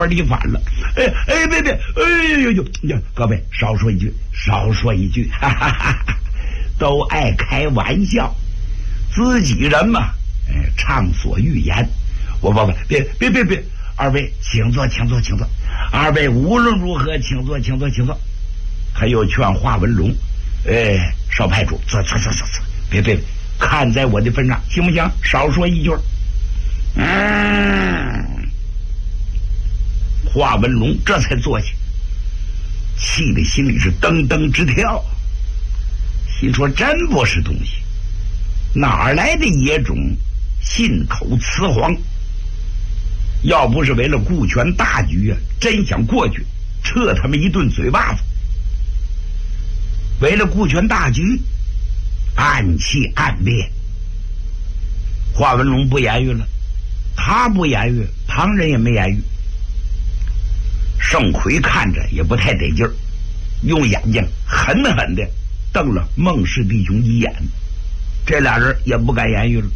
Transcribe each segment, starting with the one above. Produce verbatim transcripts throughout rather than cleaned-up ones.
你反了！哎哎，别别，哎呦呦！各位少说一句，少说一句，哈哈哈哈，都爱开玩笑，自己人嘛，哎，畅所欲言。我不不，别别别别，二位请坐，请坐，请坐。二位无论如何，请坐，请坐，请坐。还有劝华文龙，哎，少派主，坐坐坐坐坐，别别，看在我的份上，行不行？少说一句。嗯。华文龙这才坐下，气的心里是噔噔直跳，心说真不是东西，哪儿来的野种，信口雌黄？要不是为了顾全大局啊，真想过去撤他们一顿嘴巴子。为了顾全大局，暗气暗烈。华文龙不言语了，他不言语，旁人也没言语。盛奎看着也不太得劲儿，用眼睛狠狠的瞪了孟氏弟兄一眼，这俩人也不敢言语了。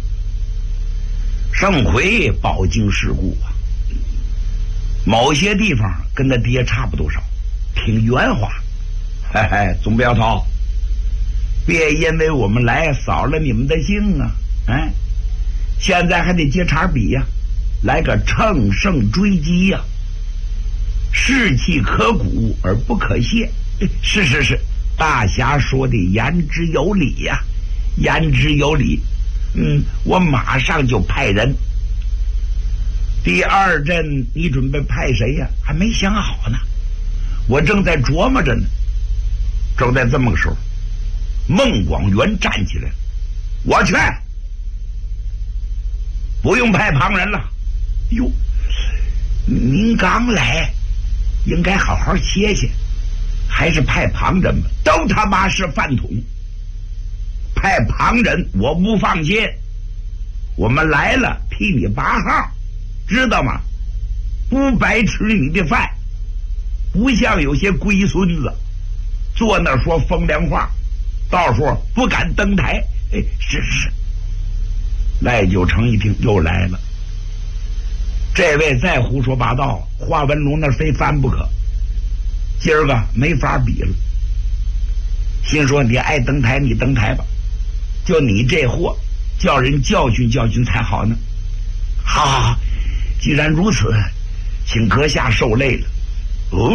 盛奎饱经世故啊，某些地方跟他爹差不多少，挺圆滑。嘿嘿，总镖头，别因为我们来扫了你们的兴啊！哎，现在还得接茬比呀、啊，来个乘胜追击呀、啊！士气可鼓而不可泄，是是是，大侠说的言之有理呀、啊，言之有理。嗯，我马上就派人。第二阵你准备派谁呀、啊？还没想好呢，我正在琢磨着呢。正在这么个时候，孟广元站起来了，我劝，不用派旁人了。哟，您刚来，应该好好歇歇，还是派旁人吧？都他妈是饭桶，派旁人我不放心。我们来了替你拔号，知道吗？不白吃你的饭，不像有些龟孙子坐那说风凉话，到时候不敢登台。哎，是是。赖九成一听又来了，这位再胡说八道，华文龙那非翻不可，今儿个没法比了。心说你爱登台你登台吧，就你这货，叫人教训教训才好呢。好好好，既然如此，请阁下受累了。哦，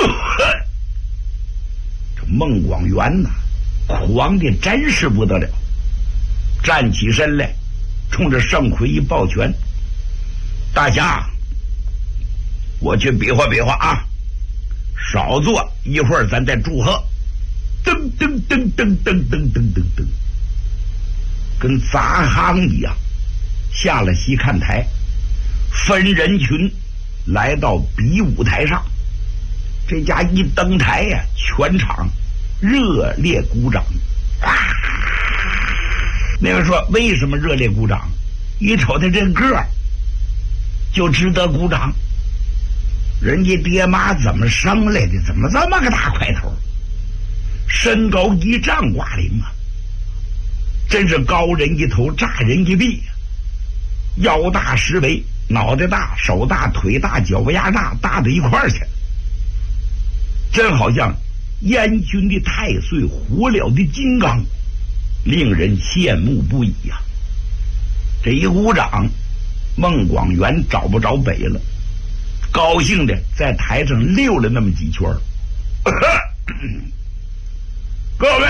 这孟广元呐，狂的真是不得了，站起身来，冲着盛奎一抱拳：“大侠，我去比划比划啊，少坐一会儿，咱再祝贺。”噔噔噔噔噔噔噔噔噔，跟砸夯一样，下了西看台，分人群来到比武台上。这家一登台呀、啊，全场热烈鼓掌。啊！那个说为什么热烈鼓掌？一瞅他这个儿，就值得鼓掌。人家爹妈怎么生来的？怎么这么个大块头？身高一丈挂零啊！真是高人一头，炸人一臂。腰大十围，脑袋大，手大，腿大，脚丫大，大到一块儿去。真好像燕军的太岁，活了的金刚，令人羡慕不已呀、啊！这一鼓掌，孟广元找不着北了，高兴的在台上溜了那么几圈。各位，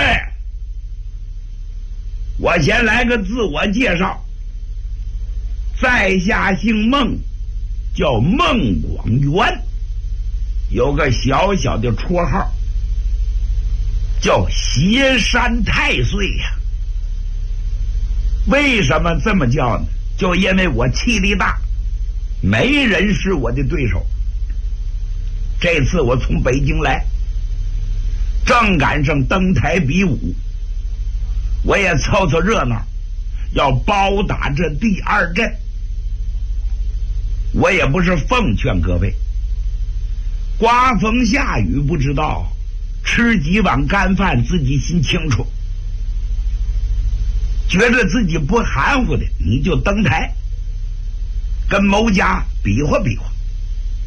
我先来个自我介绍，在下姓孟，叫孟广元，有个小小的绰号叫斜山太岁呀、啊。为什么这么叫呢？就因为我气力大，没人是我的对手。这次我从北京来，正赶上登台比武，我也凑凑热闹，要包打这第二阵。我也不是奉劝各位，刮风下雨不知道，吃几碗干饭自己心清楚。觉得自己不含糊的，你就登台跟某家比划比划。